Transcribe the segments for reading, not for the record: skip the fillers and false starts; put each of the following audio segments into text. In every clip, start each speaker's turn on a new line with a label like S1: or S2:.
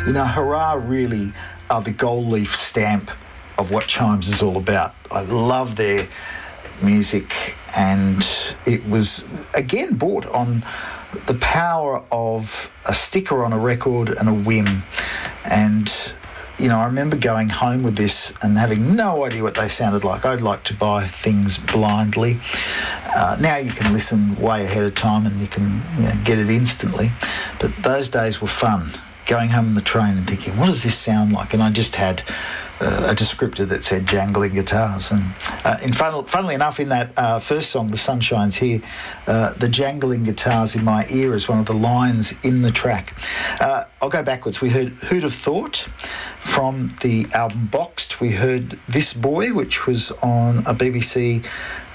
S1: You know, Hurrah really are the gold leaf stamp of what Chimes is all about. I love their music, and it was, again, bought on the power of a sticker on a record and a whim. And, you know, I remember going home with this and having no idea what they sounded like. I'd like to buy things blindly. Now you can listen way ahead of time and you can, you know, get it instantly. But those days were fun, going home on the train and thinking, what does this sound like? And I just had a descriptor that said jangling guitars. And funnily enough, in that first song, The Sun Shines Here, the jangling guitars in my ear is one of the lines in the track. I'll go backwards. We heard Who'd Have Thought from the album Boxed. We heard This Boy, which was on a BBC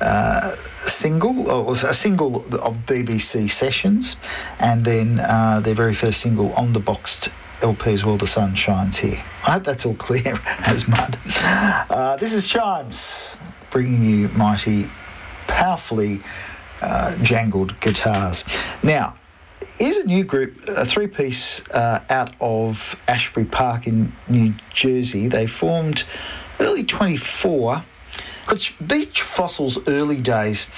S1: single, or was a single of BBC Sessions, and then their very first single on the Boxed LP as well, The Sun Shines Here. I hope that's all clear as mud. This is Chimes, bringing you mighty, powerfully jangled guitars. Now, here's a new group, a three-piece out of Ashbury Park in New Jersey. They formed early 24. Because Beach Fossil's early days,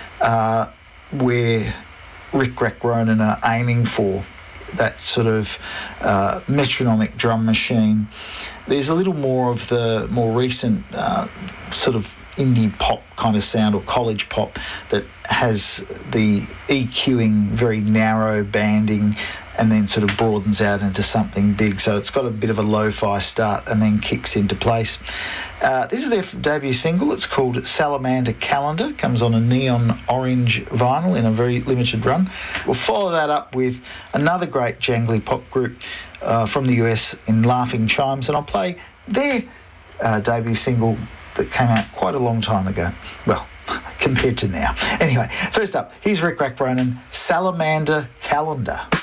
S1: where Rick Rack Ronan are aiming for that sort of metronomic drum machine. There's a little more of the more recent sort of indie pop kind of sound, or college pop, that has the EQing, very narrow banding, and then sort of broadens out into something big. So it's got a bit of a lo-fi start and then kicks into place. This is their debut single. It's called Salamander Calendar. It comes on a neon orange vinyl in a very limited run. We'll follow that up with another great jangly pop group from the US in Laughing Chimes, and I'll play their debut single that came out quite a long time ago. Well, compared to now. Anyway, first up, here's Rick Rack Ronan, Salamander Calendar.